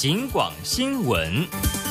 警广新闻。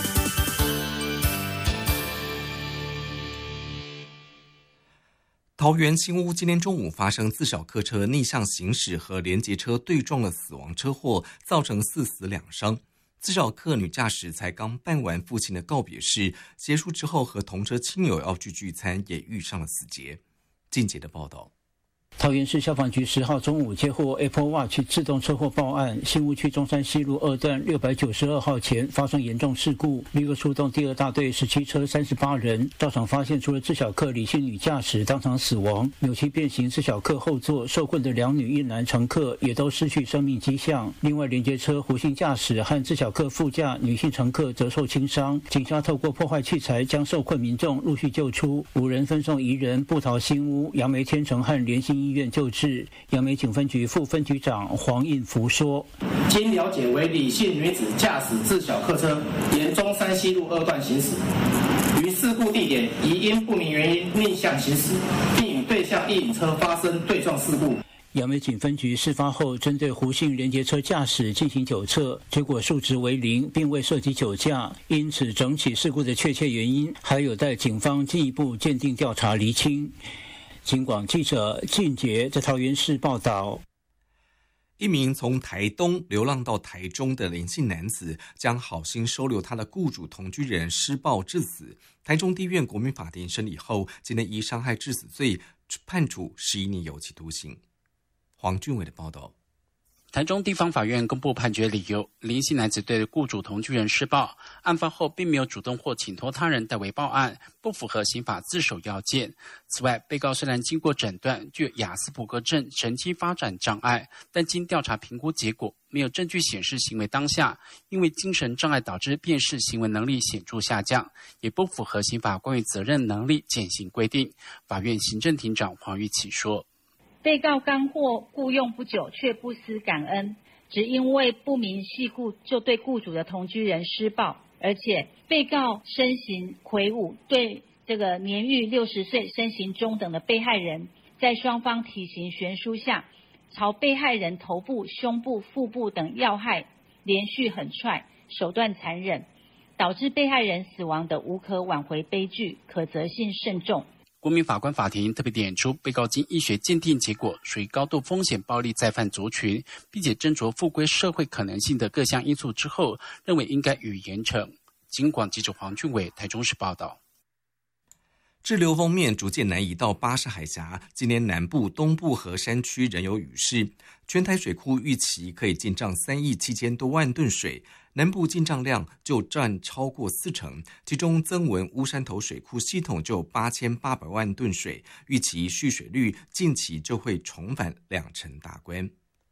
桃园新屋今天中午发生自小客车逆向行驶和联结车对撞的死亡车祸，造成4死2伤。自小客女驾驶才刚办完父亲的告别式，结束之后和同车亲友要去聚餐，也遇上了死劫。进节的报道。 桃园市消防局10号中午接获 Apple Watch 自动车祸报案，新屋区中山西路2段692号前发生严重事故，立刻出动第2大队17车38人到场，发现除了自小客李姓女驾驶当场死亡，扭曲变形自小客后座受困的2女1男乘客也都失去生命迹象。另外连接车胡姓驾驶和自小客副驾女性乘客则受轻伤，警方透过破坏器材将受困民众陆续救出，5人分送宜仁、布桃新屋、杨梅天成和联兴医院救治。杨梅警分局副分局长黄应福说：“ 经了解，为李姓女子驾驶自小客车沿中山西路2段行驶，于事故地点疑因不明原因逆向行驶，并与对向一引车发生对撞事故。” 杨梅警分局事发后，针对胡姓联结车驾驶进行酒测，结果数值为0，并未涉及酒驾，因此整起事故的确切原因还有待警方进一步鉴定调查厘清。警广记者靳杰在桃园市报道。 一名从台东流浪到台中的林姓男子，将好心收留他的雇主同居人施暴致死。台中地院国民法庭审理后，今天依伤害致死罪判处11年有期徒刑。黄俊伟的报道。 台中地方法院公布判决理由，林姓男子对雇主同居人施暴，案发后并没有主动或请托他人代为报案，不符合刑法自首要件。此外，被告虽然经过诊断具有亚斯伯格症神经发展障碍，但经调查评估结果，没有证据显示行为当下因为精神障碍导致辨识行为能力显著下降，也不符合刑法关于责任能力减刑规定。法院行政庭长黄玉琪说：“ 被告刚获雇用不久，却不思感恩，只因为不明细故就对雇主的同居人施暴，而且被告身形魁梧，对这个年逾60岁、身形中等的被害人，在双方体型悬殊下，朝被害人头部、胸部、腹部等要害连续狠踹，手段残忍，导致被害人死亡的无可挽回悲剧，可责性甚重。” 国民法官法庭特别点出，被告经医学鉴定结果属于高度风险暴力再犯族群，并且斟酌复归社会可能性的各项因素之后，认为应该予以严惩。警广记者黄俊伟台中市报道。 滞留锋面逐渐南移到巴士海峡，今年南部、东部和山区仍有雨势。全台水库预期可以进账3亿7000多万吨水，南部进账量就占超过40%，其中曾文乌山头水库系统就8800万吨水，预期蓄水率近期就会重返2%大关。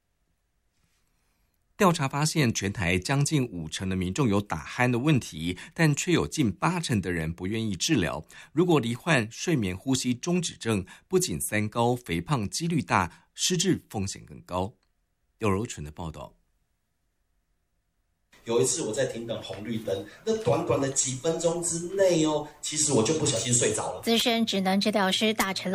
调查发现，全台将近50%的民众有打鼾的问题，但却有近80%的人不愿意治疗。如果罹患睡眠呼吸中止症，不仅三高、肥胖几率大，失智风险更高。有柔纯的报道。 有一次我在停等红绿灯，那短短的几分钟之内其实我就不小心睡着了。 资深职能治疗师大陈